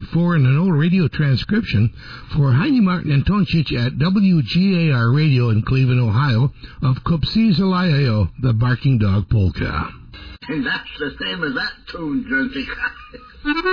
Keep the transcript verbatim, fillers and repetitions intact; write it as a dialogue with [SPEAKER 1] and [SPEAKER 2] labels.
[SPEAKER 1] for in an old radio transcription for Heine Martin and Tonchich at W G A R Radio in Cleveland, Ohio, of Kupsizalayo, the Barking Dog Polka.
[SPEAKER 2] And that's the same as that tune, Jersey.